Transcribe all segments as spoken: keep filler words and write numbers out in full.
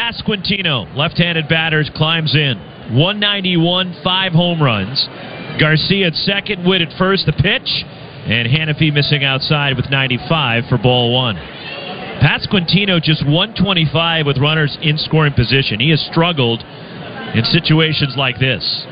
Pasquantino, left-handed batter, climbs in. one ninety-one, five home runs. Garcia at second, Witt at first, the pitch. And Hannafy missing outside with ninety-five for ball one. Pasquantino just one twenty-five with runners in scoring position. He has struggled in situations like this.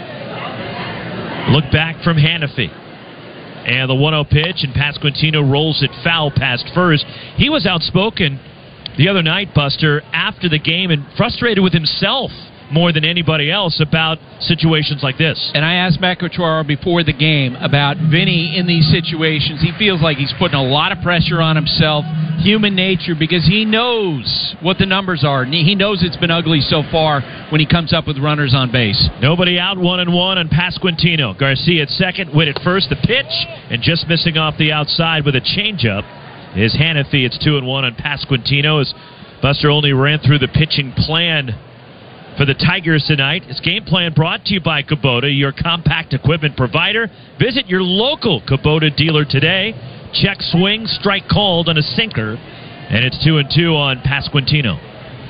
Look back from Hannafy. And the one oh pitch, and Pasquantino rolls it foul past first. He was outspoken the other night, Buster, after the game and frustrated with himself more than anybody else about situations like this. And I asked Matt Quatraro before the game about Vinny in these situations. He feels like he's putting a lot of pressure on himself, human nature, because he knows what the numbers are. He knows it's been ugly so far when he comes up with runners on base. Nobody out, one and one on Pasquantino. Garcia at second, Witt at first, the pitch, and just missing off the outside with a changeup is Hannafy. It's two and one on Pasquantino as Buster only ran through the pitching plan for the Tigers tonight. His game plan brought to you by Kubota, your compact equipment provider. Visit your local Kubota dealer today. Check swing, strike called on a sinker, and it's two and two on Pasquantino.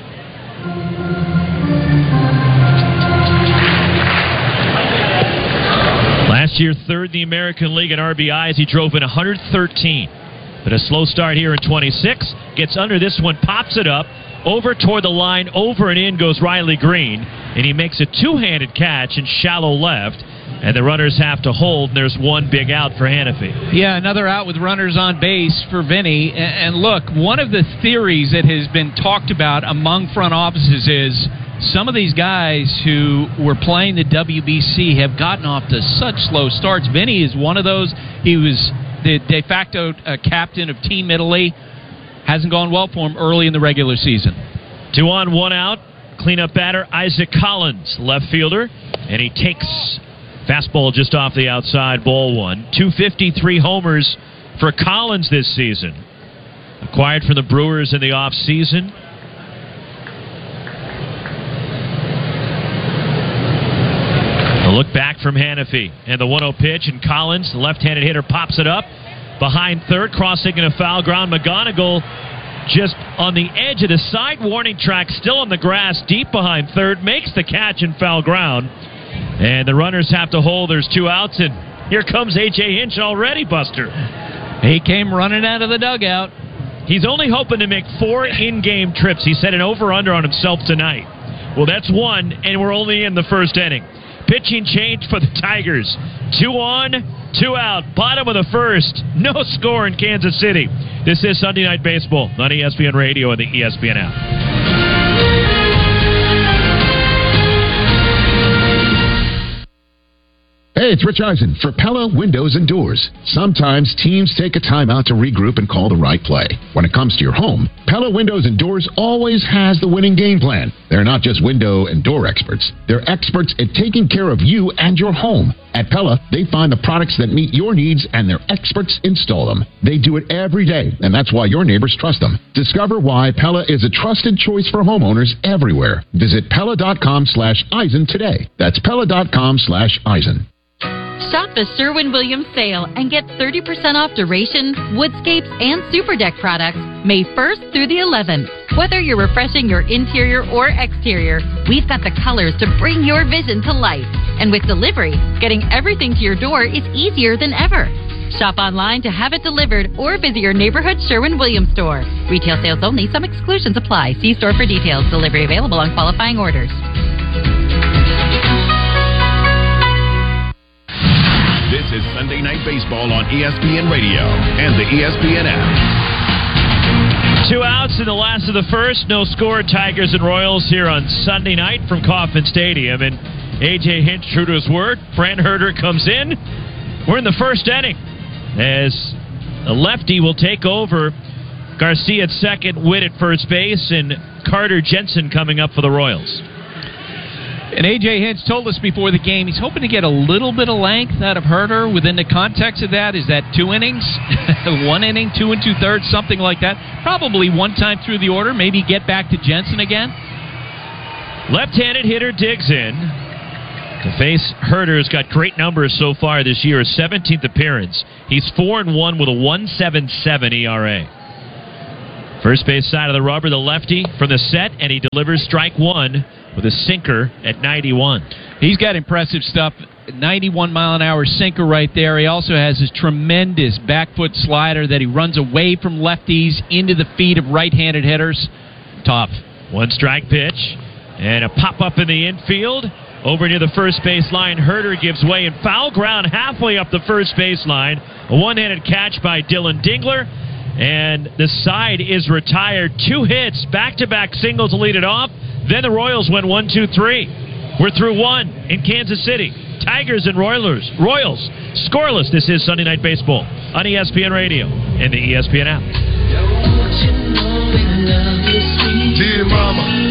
Last year, third in the American League in R B Is. He drove in one hundred thirteen. But a slow start here in twenty-six. Gets under this one, pops it up. Over toward the line, over and in goes Riley Green, and he makes a two-handed catch in shallow left, and the runners have to hold, and there's one big out for Hannafy. Yeah, another out with runners on base for Vinny. And look, one of the theories that has been talked about among front offices is some of these guys who were playing the W B C have gotten off to such slow starts. Vinny is one of those. He was the de facto uh, captain of Team Italy. Hasn't gone well for him early in the regular season. Two on, one out. Cleanup batter, Isaac Collins, left fielder. And he takes fastball just off the outside, ball one. two fifty-three homers for Collins this season. Acquired from the Brewers in the offseason. A look back from Hannafy. And the one oh pitch, and Collins, the left-handed hitter, pops it up. Behind third, crossing in a foul ground. McGonigal just on the edge of the side warning track, still on the grass, deep behind third, makes the catch in foul ground. And the runners have to hold. There's two outs, and here comes A J Hinch already, Buster. He came running out of the dugout. He's only hoping to make four in-game trips. He set an over-under on himself tonight. Well, that's one, and we're only in the first inning. Pitching change for the Tigers. Two on, two out. Bottom of the first. No score in Kansas City. This is Sunday Night Baseball on E S P N Radio and the E S P N app. Hey, it's Rich Eisen for Pella Windows and Doors. Sometimes teams take a time out to regroup and call the right play. When it comes to your home, Pella Windows and Doors always has the winning game plan. They're not just window and door experts. They're experts at taking care of you and your home. At Pella, they find the products that meet your needs and their experts install them. They do it every day, and that's why your neighbors trust them. Discover why Pella is a trusted choice for homeowners everywhere. Visit Pella.com slash Eisen today. That's Pella.com slash Eisen. Shop the Sherwin-Williams sale and get thirty percent off Duration, Woodscapes, and Super Deck products May first through the eleventh. Whether you're refreshing your interior or exterior, we've got the colors to bring your vision to life. And with delivery, getting everything to your door is easier than ever. Shop online to have it delivered or visit your neighborhood Sherwin-Williams store. Retail sales only. Some exclusions apply. See store for details. Delivery available on qualifying orders. This is Sunday Night Baseball on E S P N Radio and the E S P N app. Two outs in the last of the first. No score. Tigers and Royals here on Sunday night from Kauffman Stadium. And A J Hinch, true to his word, Brent Herter comes in. We're in the first inning as a lefty will take over. Garcia at second, Witt at first base, and Carter Jensen coming up for the Royals. And A J Hinch told us before the game he's hoping to get a little bit of length out of Herter. Within the context of that, is that two innings? One inning, two and two-thirds, something like that. Probably one time through the order. Maybe get back to Jensen again. Left-handed hitter digs in. To face Herter's got great numbers so far this year. His seventeenth appearance. He's four and one with a one point seven seven E R A. First base side of the rubber, the lefty from the set, and he delivers strike one with a sinker at ninety-one. He's got impressive stuff. ninety-one mile an hour sinker right there. He also has his tremendous back foot slider that he runs away from lefties into the feet of right-handed hitters. Tough. One strike pitch, and a pop-up in the infield. Over near the first base line, Herter gives way in foul ground halfway up the first base line. A one-handed catch by Dylan Dingler. And the side is retired. Two hits, back-to-back singles to lead it off. Then the Royals went one, two, three. We're through one in Kansas City. Tigers and Royals. Royals scoreless. This is Sunday Night Baseball on E S P N Radio and the E S P N app. Dear Mama.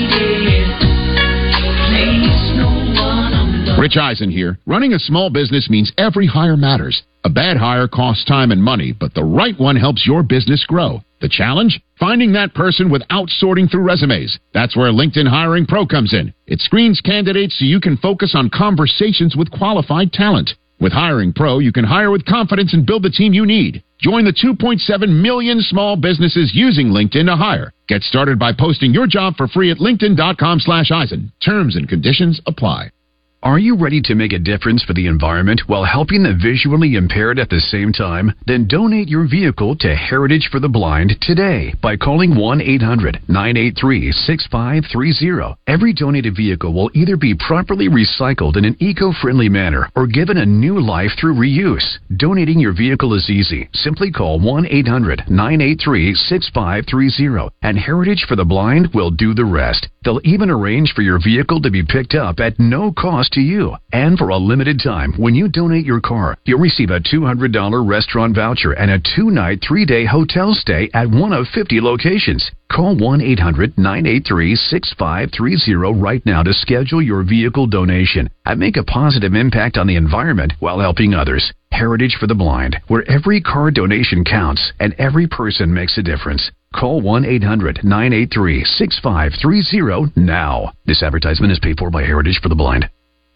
Rich Eisen here. Running a small business means every hire matters. A bad hire costs time and money, but the right one helps your business grow. The challenge? Finding that person without sorting through resumes. That's where LinkedIn Hiring Pro comes in. It screens candidates so you can focus on conversations with qualified talent. With Hiring Pro, you can hire with confidence and build the team you need. Join the two point seven million small businesses using LinkedIn to hire. Get started by posting your job for free at linkedin.com slash Eisen. Terms and conditions apply. Are you ready to make a difference for the environment while helping the visually impaired at the same time? Then donate your vehicle to Heritage for the Blind today by calling one eight hundred nine eight three six five three zero. Every donated vehicle will either be properly recycled in an eco-friendly manner or given a new life through reuse. Donating your vehicle is easy. Simply call one eight hundred nine eight three six five three zero and Heritage for the Blind will do the rest. They'll even arrange for your vehicle to be picked up at no cost to you. And for a limited time, when you donate your car, you'll receive a two hundred dollars restaurant voucher and a two-night, three-day hotel stay at one of fifty locations. Call one eight hundred nine eight three six five three zero right now to schedule your vehicle donation and make a positive impact on the environment while helping others. Heritage for the Blind, where every car donation counts and every person makes a difference. Call one eight hundred nine eight three six five three zero now. This advertisement is paid for by Heritage for the Blind.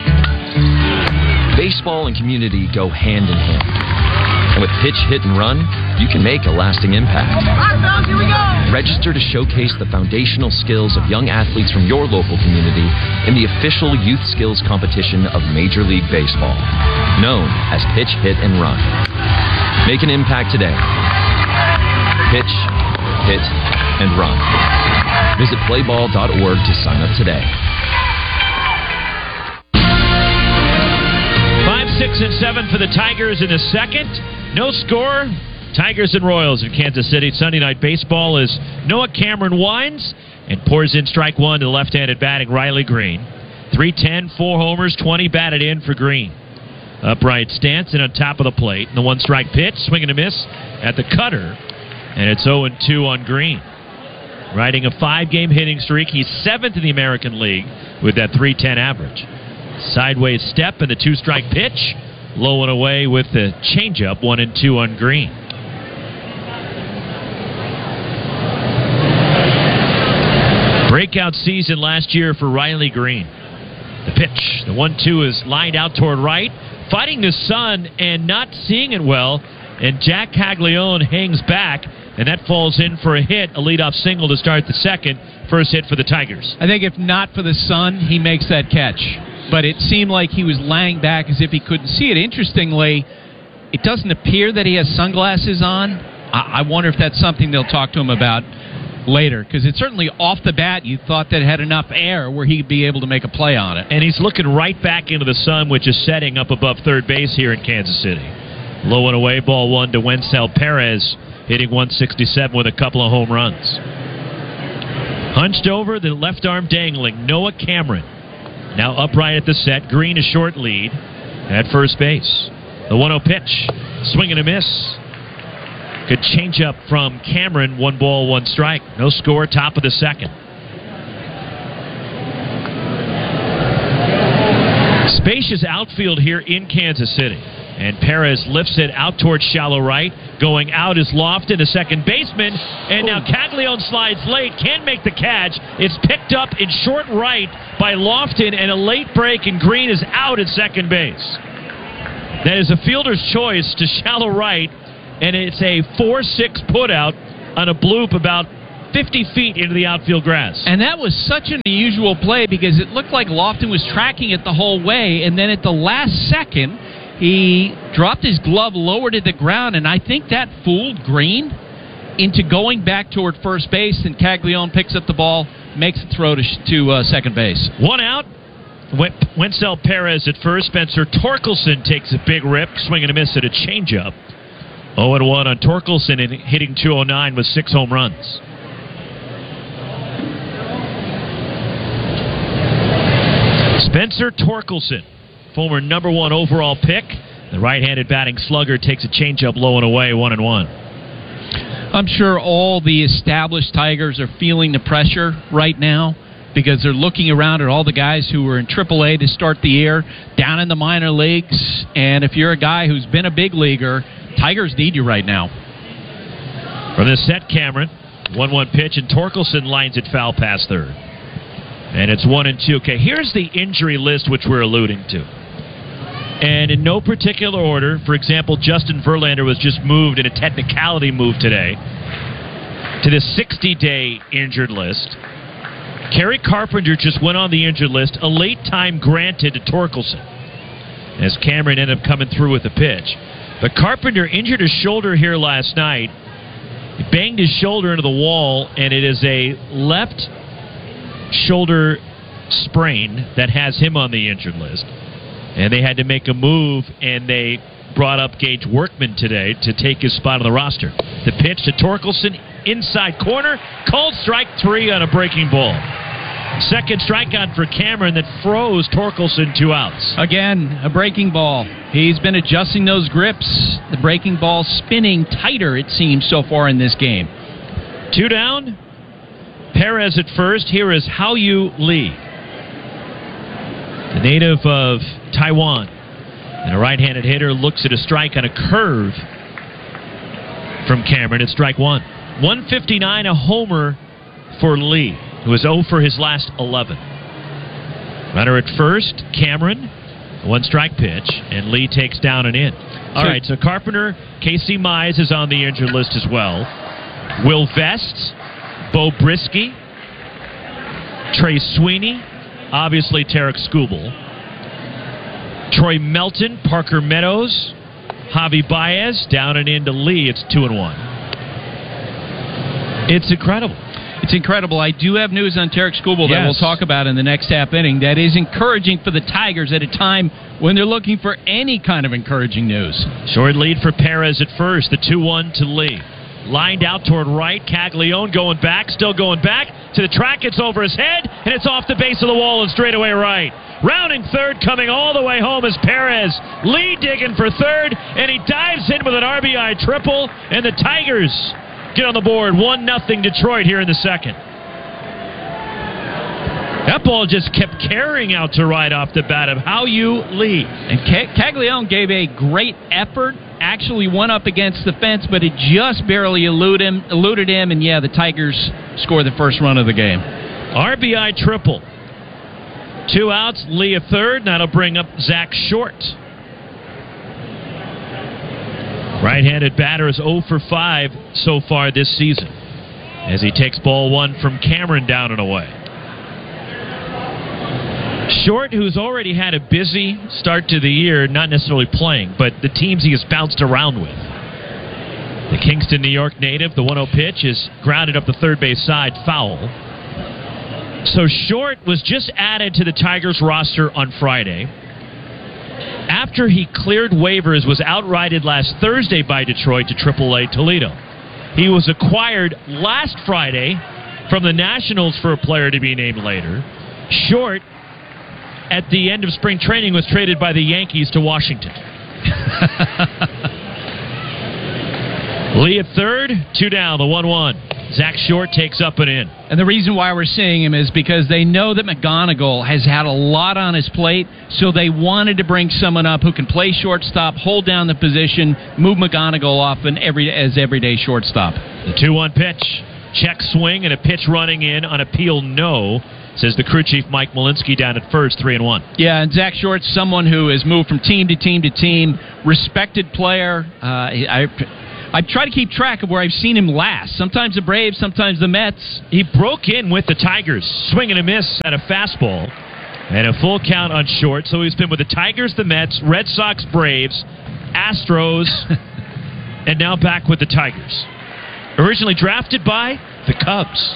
Baseball and community go hand in hand. And with Pitch, Hit, and Run, you can make a lasting impact. Here we go. Register to showcase the foundational skills of young athletes from your local community in the official youth skills competition of Major League Baseball, known as Pitch, Hit, and Run. Make an impact today. Pitch, Hit, and Run. Visit play ball dot org to sign up today. Six and seven for the Tigers in the second. No score. Tigers and Royals in Kansas City. Sunday Night Baseball as Noah Cameron winds and pours in strike one to the left-handed batting Riley Green. three ten, four homers, twenty batted in for Green. Upright stance and on top of the plate. And the one-strike pitch, swing and a miss at the cutter. And it's oh and two on Green. Riding a five-game hitting streak. He's seventh in the American League with that three ten average. Sideways step and the two-strike pitch. Low and away with the changeup, one and two on Green. Breakout season last year for Riley Green. The pitch, the one two is lined out toward right, fighting the sun and not seeing it well. And Jack Caglione hangs back, and that falls in for a hit, a leadoff single to start the second. First hit for the Tigers. I think if not for the sun, he makes that catch. But it seemed like he was laying back as if he couldn't see it. Interestingly, it doesn't appear that he has sunglasses on. I, I wonder if that's something they'll talk to him about later, because it's certainly off the bat you thought that it had enough air where he'd be able to make a play on it. And he's looking right back into the sun, which is setting up above third base here in Kansas City. Low and away, ball one to Wencel Perez, hitting one sixty-seven with a couple of home runs. Hunched over, the left arm dangling, Noah Cameron. Now upright at the set. Green a short lead at first base. The one oh pitch. Swing and a miss. Good changeup from Cameron. One ball, one strike. No score, top of the second. Spacious outfield here in Kansas City. And Perez lifts it out towards shallow right. Going out is Lofton, the second baseman. And now Caglione slides late. Can't make the catch. It's picked up in short right by Lofton. And a late break, and Green is out at second base. That is a fielder's choice to shallow right. And it's a four six putout on a bloop about fifty feet into the outfield grass. And that was such an unusual play because it looked like Lofton was tracking it the whole way, and then at the last second, he dropped his glove, lowered it to the ground, and I think that fooled Green into going back toward first base, and Caglione picks up the ball, makes the throw to, to uh, second base. One out. Wenzel Perez at first. Spencer Torkelson takes a big rip, swing and a miss at a changeup. oh and one on Torkelson, and hitting two oh nine with six home runs. Spencer Torkelson, former number one overall pick. The right-handed batting slugger takes a changeup low and away, one and one. I'm sure all the established Tigers are feeling the pressure right now because they're looking around at all the guys who were in triple A to start the year, down in the minor leagues, and if you're a guy who's been a big leaguer, Tigers need you right now. From the set, Cameron, one one pitch, and Torkelson lines it foul past third. And it's one and two. Okay, here's the injury list which we're alluding to. And in no particular order, for example, Justin Verlander was just moved in a technicality move today to the sixty-day injured list. Kerry Carpenter just went on the injured list. A late time granted to Torkelson as Cameron ended up coming through with a pitch. But Carpenter injured his shoulder here last night. He banged his shoulder into the wall, and it is a left shoulder sprain that has him on the injured list. And they had to make a move, and they brought up Gage Workman today to take his spot on the roster. The pitch to Torkelson, inside corner, called strike three on a breaking ball. Second strikeout for Cameron that froze Torkelson, two outs. Again, a breaking ball. He's been adjusting those grips. The breaking ball spinning tighter, it seems, so far in this game. Two down. Perez at first. Here is Hao-Yu Lee, the native of Taiwan. And a right-handed hitter looks at a strike on a curve from Cameron at strike one. one fifty-nine, a homer for Lee, who is oh for his last eleven. Runner at first, Cameron, one strike pitch, and Lee takes down and in. All so, right, so Carpenter, Casey Mize is on the injured list as well. Will Vest, Bo Brisky, Trey Sweeney, obviously Tarek Skubal, Troy Melton, Parker Meadows, Javi Baez, down and into Lee. It's two and one. It's incredible. It's incredible. I do have news on Tarek Skubal yes. that we'll talk about in the next half inning. That is encouraging for the Tigers at a time when they're looking for any kind of encouraging news. Short lead for Perez at first. The two one to Lee. Lined out toward right. Caglione going back. Still going back. To the track. It's over his head. And it's off the base of the wall and straight away right. Rounding third, coming all the way home is Perez. Lee digging for third. And he dives in with an R B I triple. And the Tigers get on the board. one nothing Detroit here in the second. That ball just kept carrying out to right off the bat of Hao-Yu Lee. And Caglione gave a great effort. Actually went up against the fence, but it just barely eluded him, eluded him. And, yeah, the Tigers score the first run of the game. R B I triple. Two outs, Lee a third. And that'll bring up Zach Short. Right-handed batter is oh for five so far this season as he takes ball one from Cameron down and away. Short, who's already had a busy start to the year, not necessarily playing, but the teams he has bounced around with. The Kingston, New York native, the one oh pitch is grounded up the third base side, foul. So Short was just added to the Tigers roster on Friday. After he cleared waivers, was outrighted last Thursday by Detroit to triple A Toledo. He was acquired last Friday from the Nationals for a player to be named later. Short, at the end of spring training, was traded by the Yankees to Washington. Lee at third, two down, the one one. Zach Short takes up and in. And the reason why we're seeing him is because they know that McGonigal has had a lot on his plate, so they wanted to bring someone up who can play shortstop, hold down the position, move McGonigal off an every, as everyday shortstop. The two one pitch. Check swing and a pitch running in on appeal, no, says the crew chief Mike Malinsky down at first, three and one. Yeah, and Zach Short's someone who has moved from team to team to team, respected player. Uh, I I try to keep track of where I've seen him last. Sometimes the Braves, sometimes the Mets. He broke in with the Tigers, swing and a miss at a fastball, and a full count on short. So he's been with the Tigers, the Mets, Red Sox, Braves, Astros, and now back with the Tigers. Originally drafted by the Cubs.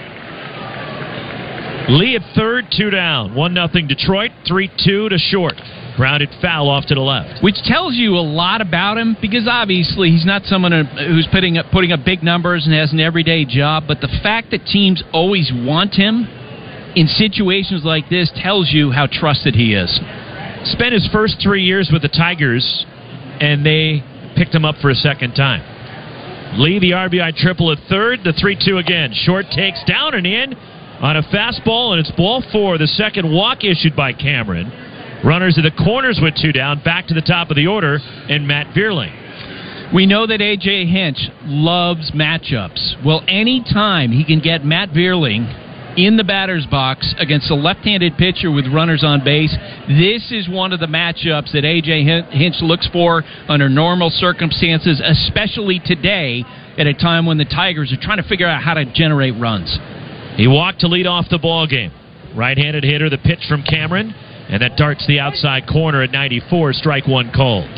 Lee at third, two down. one nothing Detroit, three two to short. Grounded foul off to the left. Which tells you a lot about him, because obviously he's not someone who's putting up, putting up big numbers and has an everyday job, but the fact that teams always want him in situations like this tells you how trusted he is. Spent his first three years with the Tigers, and they picked him up for a second time. Lee, the R B I triple at third, the three two again. Short takes down and in on a fastball, and it's ball four, the second walk issued by Cameron. Runners at the corners with two down, back to the top of the order, and Matt Vierling. We know that A J Hinch loves matchups. Well, any time he can get Matt Vierling in the batter's box against a left-handed pitcher with runners on base, this is one of the matchups that A J Hinch looks for under normal circumstances, especially today at a time when the Tigers are trying to figure out how to generate runs. He walked to lead off the ball game. Right-handed hitter, the pitch from Cameron, and that darts the outside corner at ninety-four, strike one called.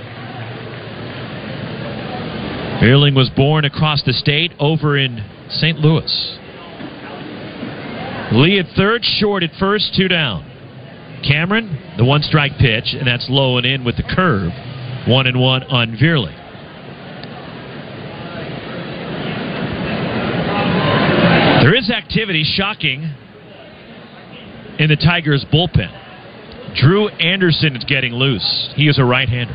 Vierling was born across the state over in Saint Louis. Lee at third, short at first, two down. Cameron, the one-strike pitch, and that's low and in with the curve. One and one on Vierling. There is activity, shocking, in the Tigers' bullpen. Drew Anderson is getting loose. He is a right-hander.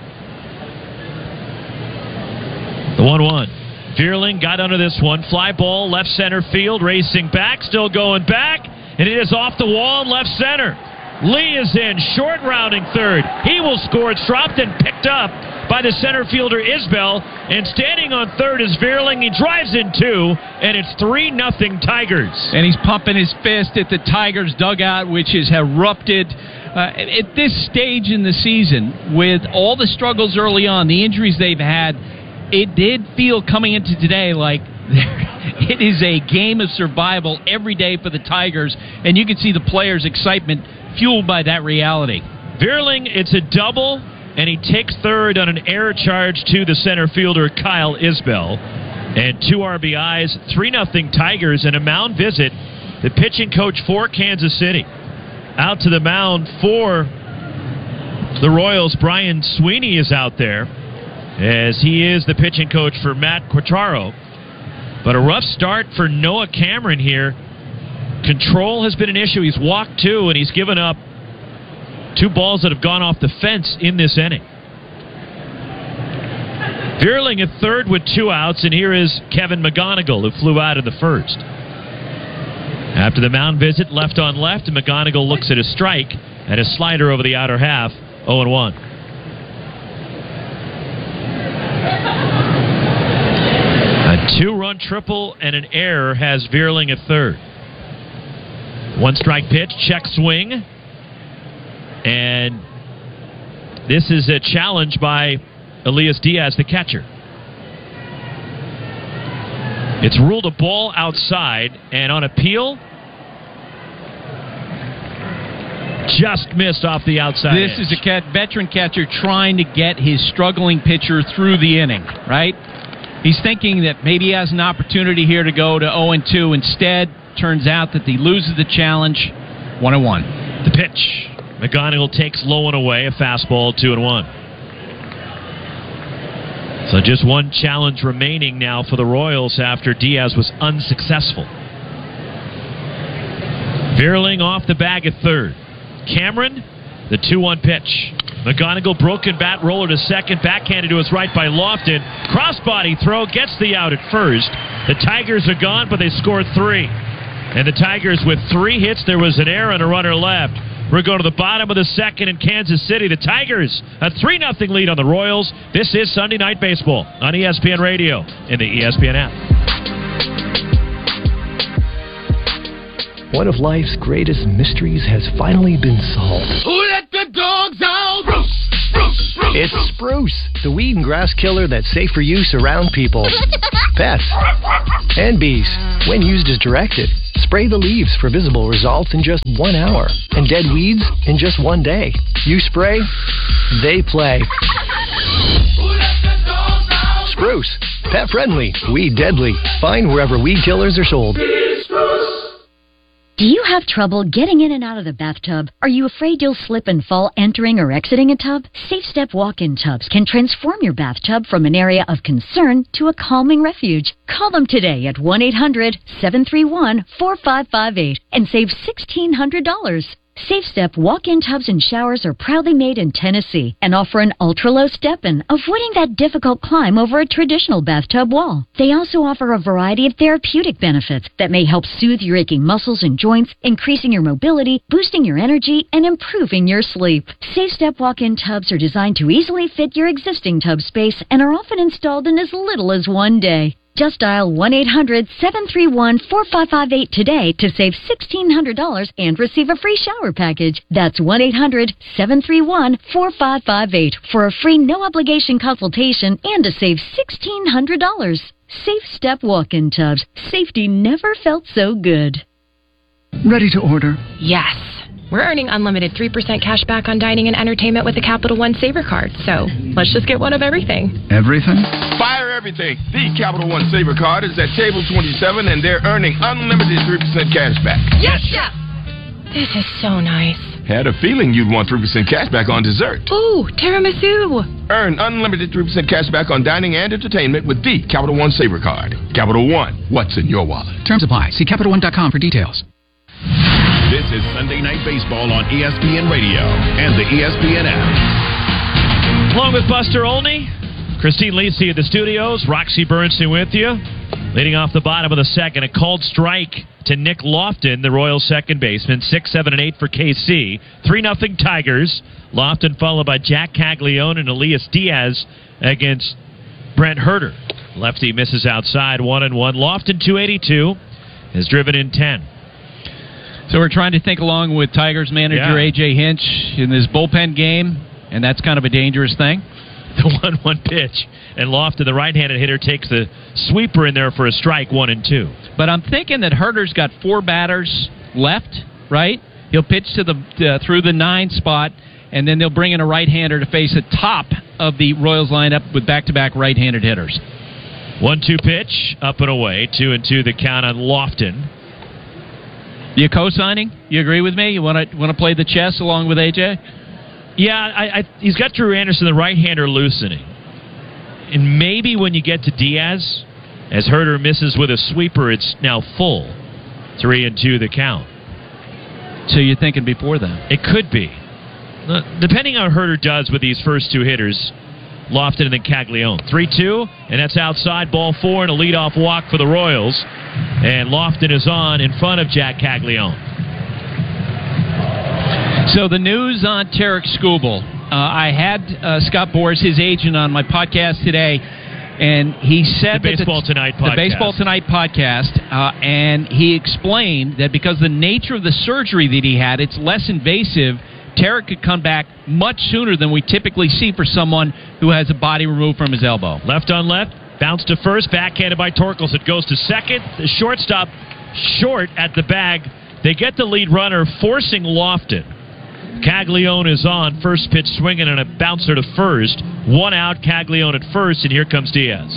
The one one. Vierling got under this one. Fly ball, left center field, racing back, still going back, and it is off the wall in left center. Lee is in, short rounding third. He will score. It's dropped and picked up by the center fielder Isbell, and standing on third is Vierling. He drives in two, and it's three nothing Tigers. And he's pumping his fist at the Tigers dugout, which has erupted. Uh, at this stage in the season, with all the struggles early on, the injuries they've had, it did feel coming into today like it is a game of survival every day for the Tigers, and you can see the players' excitement fueled by that reality. Vierling, it's a double, and he takes third on an error charge to the center fielder Kyle Isbell. And two R B Is, three nothing Tigers, and a mound visit. The pitching coach for Kansas City. Out to the mound for the Royals, Brian Sweeney is out there, as he is the pitching coach for Matt Quatraro. But a rough start for Noah Cameron here. Control has been an issue. He's walked two, and he's given up two balls that have gone off the fence in this inning. Vierling at third with two outs, and here is Kevin McGonigal, who flew out in the first. After the mound visit, left on left, and McGonigal looks at a strike and a slider over the outer half, oh and one. A two-run triple and an error has Vierling at third. One strike pitch, check swing, and this is a challenge by Elias Diaz, the catcher. It's ruled a ball outside, and on appeal, just missed off the outside This edge. is a cat, veteran catcher trying to get his struggling pitcher through the inning, right? He's thinking that maybe he has an opportunity here to go to oh and two. Instead, turns out that he loses the challenge, one and one. The pitch. McGonigal takes low and away, a fastball, two and one. So just one challenge remaining now for the Royals after Diaz was unsuccessful. Vierling off the bag at third. Cameron, the two one pitch. McGonigal broken bat roller to second, backhanded to his right by Lofton. Crossbody throw gets the out at first. The Tigers are gone, but they scored three. And the Tigers with three hits, there was an error and a runner left. We're going to the bottom of the second in Kansas City. The Tigers, a three nothing lead on the Royals. This is Sunday Night Baseball on E S P N Radio and the E S P N app. One of life's greatest mysteries has finally been solved. Who let the dogs out? Bruce, Bruce, Bruce. It's Spruce, the weed and grass killer that's safe for use around people, pets, and bees. When used as directed, spray the leaves for visible results in just one hour and dead weeds in just one day. You spray, they play. Spruce, pet friendly, weed deadly. Find wherever weed killers are sold. Do you have trouble getting in and out of the bathtub? Are you afraid you'll slip and fall entering or exiting a tub? Safe Step walk-in tubs can transform your bathtub from an area of concern to a calming refuge. Call them today at one eight hundred seven three one four five five eight and save sixteen hundred dollars. Safe Step walk-in tubs and showers are proudly made in Tennessee and offer an ultra-low step-in, avoiding that difficult climb over a traditional bathtub wall. They also offer a variety of therapeutic benefits that may help soothe your aching muscles and joints, increasing your mobility, boosting your energy, and improving your sleep. Safe Step walk-in tubs are designed to easily fit your existing tub space and are often installed in as little as one day. Just dial one eight hundred seven three one four five five eight today to save sixteen hundred dollars and receive a free shower package. That's one eight hundred seven three one four five five eight for a free no-obligation consultation and to save sixteen hundred dollars. Safe Step walk-in tubs. Safety never felt so good. Ready to order? Yes. We're earning unlimited three percent cash back on dining and entertainment with the Capital One Saver Card, so let's just get one of everything. Everything? Fire everything. The Capital One Saver Card is at table twenty-seven, and they're earning unlimited three percent cash back. Yes, chef! This is so nice. Had a feeling you'd want three percent cash back on dessert. Ooh, tiramisu. Earn unlimited three percent cash back on dining and entertainment with the Capital One Saver Card. Capital One, what's in your wallet? Terms apply. See Capital One dot com for details. This is Sunday Night Baseball on E S P N Radio and the E S P N app. Along with Buster Olney, Christine Lisi at the studios, Roxy Bernstein with you. Leading off the bottom of the second, a called strike to Nick Lofton, the Royals second baseman. Six, seven, and eight for K C. Three nothing Tigers. Lofton followed by Jack Caglione and Elias Diaz against Brent Herter. Lefty misses outside, one and one. Lofton two eighty-two has driven in ten. So we're trying to think along with Tigers manager Yeah. A J Hinch in this bullpen game, and that's kind of a dangerous thing. The one one pitch. And Lofton, the right-handed hitter, takes the sweeper in there for a strike, one and two. But I'm thinking that Herter's got four batters left, right? He'll pitch to the uh, through the nine spot, and then they'll bring in a right-hander to face the top of the Royals lineup with back-to-back right-handed hitters. one two pitch, up and away. Two and two the count on Lofton. You co-signing? You agree with me? You want to want to play the chess along with A J? Yeah, I, I, he's got Drew Anderson, the right-hander, loosening. And maybe when you get to Diaz, as Herter misses with a sweeper, it's now full. Three and two the count. So you're thinking before that? It could be. Uh, depending on how Herter does with these first two hitters, Lofton and then Caglione. three two, and that's outside, ball four, and a leadoff walk for the Royals. And Lofton is on in front of Jack Caglione. So the news on Tarek Skubal. Uh, I had uh, Scott Boras, his agent, on my podcast today, and he said the that Baseball the, Tonight podcast. The Baseball Tonight podcast, uh, and he explained that because the nature of the surgery that he had, it's less invasive. Tarek could come back much sooner than we typically see for someone who has a body removed from his elbow. Left on left, bounce to first, backhanded by Torkels. It goes to second. The shortstop short at the bag. They get the lead runner, forcing Lofton. Caglione is on. First pitch swinging and a bouncer to first. One out, Caglione at first, and here comes Diaz.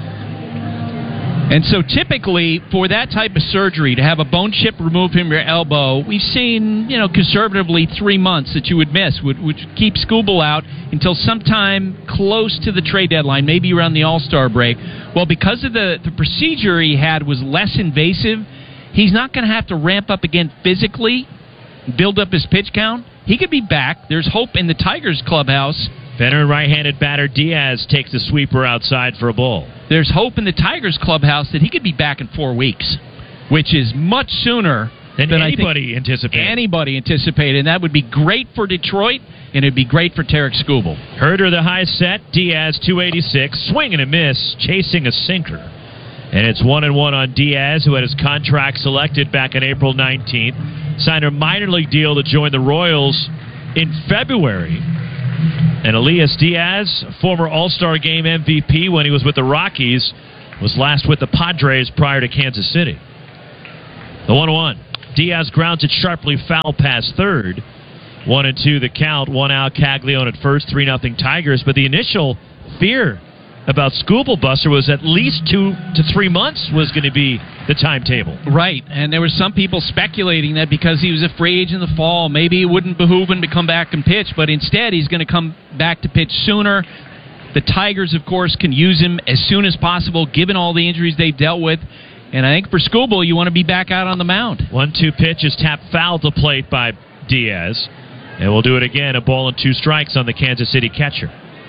And so typically for that type of surgery, to have a bone chip removed from your elbow, we've seen, you know, conservatively three months that you would miss, would, would keep Skubal out until sometime close to the trade deadline, maybe around the All-Star break. Well, because of the, the procedure he had was less invasive, he's not going to have to ramp up again physically, build up his pitch count. He could be back. There's hope in the Tigers clubhouse. Veteran right-handed batter Diaz takes the sweeper outside for a ball. There's hope in the Tigers clubhouse that he could be back in four weeks, which is much sooner than, than anybody I think anticipated. Anybody anticipated, and that would be great for Detroit, and it'd be great for Tarek Skubal. Herter the high set, Diaz two eighty-six, swing and a miss, chasing a sinker. And it's one and one on Diaz, who had his contract selected back on April nineteenth. Signed a minor league deal to join the Royals in February. And Elias Diaz, former All-Star Game M V P when he was with the Rockies, was last with the Padres prior to Kansas City. The one one. Diaz grounds it sharply foul past third. One and two the count. One out, Caglione at first. Three nothing Tigers. But the initial fear about Scooble Buster was at least two to three months was going to be the timetable. Right, and there were some people speculating that because he was a free agent in the fall, maybe it wouldn't behoove him to come back and pitch, but instead he's going to come back to pitch sooner. The Tigers, of course, can use him as soon as possible, given all the injuries they've dealt with. And I think for Scooble, you want to be back out on the mound. one two pitch is tapped foul to plate by Diaz. And we'll do it again, a ball and two strikes on the Kansas City catcher.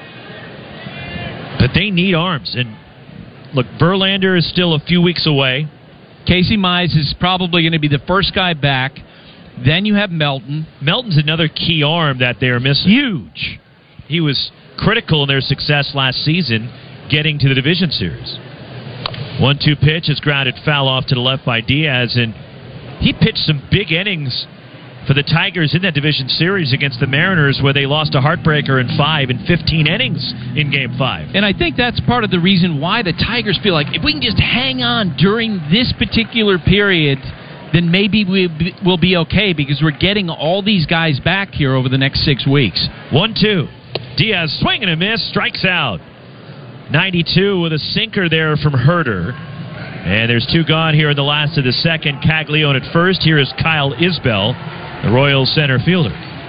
But they need arms. And look, Verlander is still a few weeks away. Casey Mize is probably going to be the first guy back. Then you have Melton. Melton's another key arm that they're missing. Huge. He was critical in their success last season, getting to the division series. one two pitch is grounded foul off to the left by Diaz, and he pitched some big innings for the Tigers in that division series against the Mariners, where they lost a heartbreaker in five in fifteen innings in Game five. And I think that's part of the reason why the Tigers feel like if we can just hang on during this particular period, then maybe we'll be okay, because we're getting all these guys back here over the next six weeks. one two. Diaz swing and a miss, strikes out. ninety-two with a sinker there from Herder. And there's two gone here in the last of the second. Caglione at first. Here is Kyle Isbell, the Royals center fielder.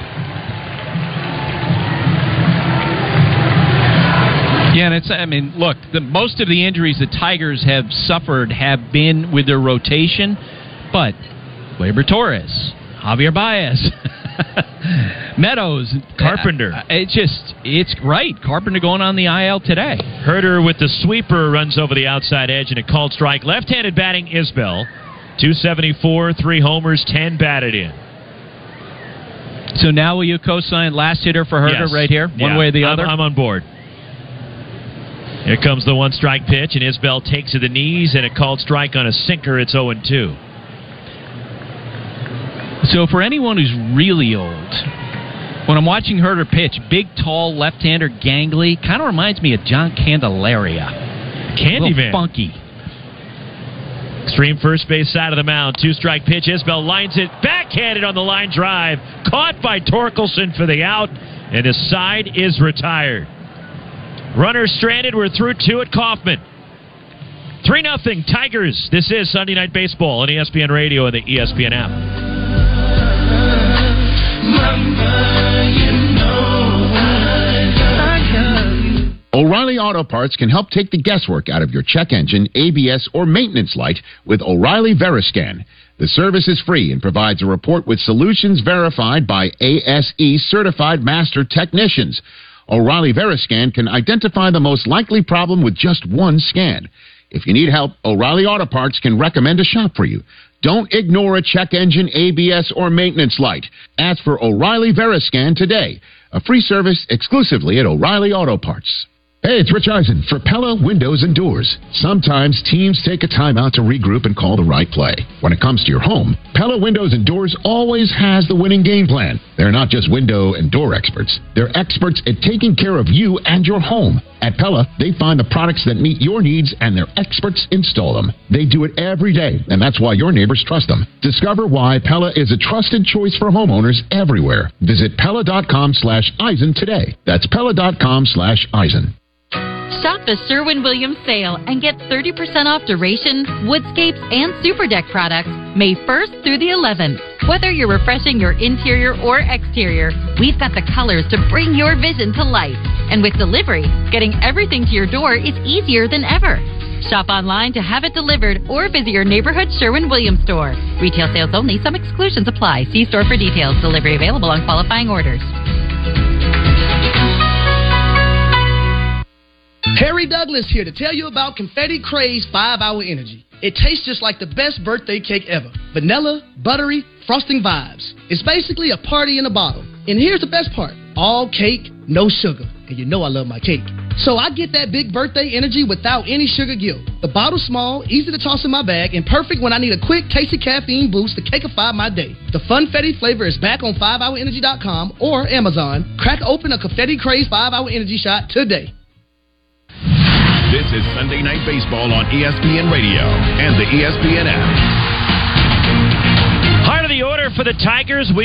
Yeah, and it's, I mean, look, the, most of the injuries the Tigers have suffered have been with their rotation, but Gleyber Torres, Javier Baez, Meadows, Carpenter. Uh, it's just, it's right. Carpenter going on the I L today. Herder with the sweeper runs over the outside edge and a called strike. Left-handed batting, Isbell. two seventy-four, three homers, ten batted in. So now will you co-sign last hitter for Herder yes. right here? One yeah, way or the other? I'm, I'm on board. Here comes the one-strike pitch, and Isbell takes to the knees, and a called strike on a sinker. It's oh and two. So for anyone who's really old, when I'm watching Herder pitch, big, tall, left-hander, gangly, kind of reminds me of John Candelaria. Candyman. Funky. Extreme first base side of the mound. Two-strike pitch. Isbell lines it. Backhanded on the line drive. Caught by Torkelson for the out. And his side is retired. Runner stranded. We're through two at Kauffman. three nothing Tigers. This is Sunday Night Baseball on E S P N Radio and the E S P N app. Mama, you know I love you. O'Reilly Auto Parts can help take the guesswork out of your check engine, A B S, or maintenance light with O'Reilly Veriscan. The service is free and provides a report with solutions verified by A S E certified master technicians. O'Reilly Veriscan can identify the most likely problem with just one scan. If you need help, O'Reilly Auto Parts can recommend a shop for you. Don't ignore a check engine, A B S, or maintenance light. Ask for O'Reilly Veriscan today. A free service exclusively at O'Reilly Auto Parts. Hey, it's Rich Eisen for Pella Windows and Doors. Sometimes teams take a time out to regroup and call the right play. When it comes to your home, Pella Windows and Doors always has the winning game plan. They're not just window and door experts. They're experts at taking care of you and your home. At Pella, they find the products that meet your needs, and their experts install them. They do it every day, and that's why your neighbors trust them. Discover why Pella is a trusted choice for homeowners everywhere. Visit Pella.com slash Eisen today. That's Pella.com slash Eisen. Shop the Sherwin-Williams sale and get thirty percent off duration, woodscapes, and super deck products May first through the eleventh. Whether you're refreshing your interior or exterior, we've got the colors to bring your vision to life. And with delivery, getting everything to your door is easier than ever. Shop online to have it delivered or visit your neighborhood Sherwin-Williams store. Retail sales only. Some exclusions apply. See store for details. Delivery available on qualifying orders. Harry Douglas here to tell you about Confetti Craze five hour Energy. It tastes just like the best birthday cake ever. Vanilla, buttery, frosting vibes. It's basically a party in a bottle. And here's the best part. All cake, no sugar. And you know I love my cake. So I get that big birthday energy without any sugar guilt. The bottle's small, easy to toss in my bag, and perfect when I need a quick, tasty caffeine boost to cakeify my day. The Funfetti flavor is back on five hour energy dot com or Amazon. Crack open a Confetti Craze five hour Energy shot today. This is Sunday Night Baseball on E S P N Radio and the E S P N app. Heart of the order for the Tigers. We